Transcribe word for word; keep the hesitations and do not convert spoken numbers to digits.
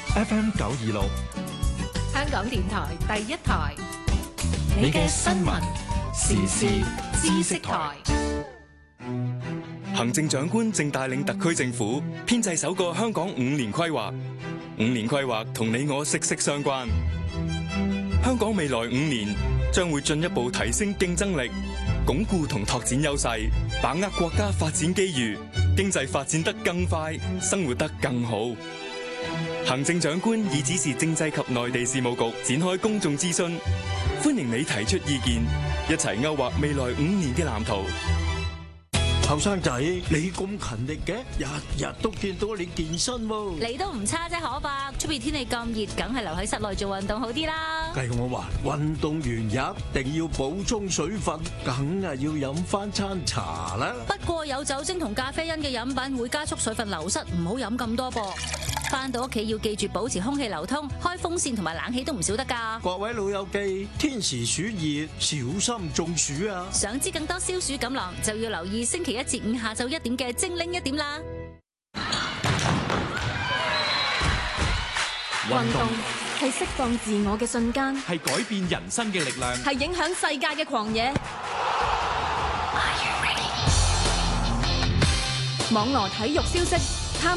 F M 九二六， 香港電台第一台， 你嘅新聞時事知識台。 行政長官正帶領特區政府編製首個香港五年規劃，五年規劃同你我息息相關。香港未來五年將會進一步提升競爭力，鞏固同拓展優勢，把握國家發展機遇，經濟發展得更快，生活得更好。行政長官已指示政制及內地事務局展開公眾諮詢，歡迎你提出意見，一齊勾畫未來五年嘅藍圖。 後生仔，你咁勤力嘅，日日都見到你健身喎。 你都唔差啫，可伯。出邊天氣咁熱，梗係留喺室內做運動好啲啦。 計我話，運動完一定要補充水分，梗係要飲翻餐茶啦。 不過有酒精同咖啡因嘅飲品會加速水分流失，唔好飲咁多噃。翻到屋企要記住保持空氣流通，開風扇同埋冷氣都唔少得㗎。 各位老友記，天時暑熱，小心中暑啊！ 想知更多消暑錦囊，就要留意星期一至五下晝一點嘅精靈一點啦。 運動係釋放自我嘅瞬間， 係改變人生嘅力量， 係影響世界嘅狂野。網羅體育消息。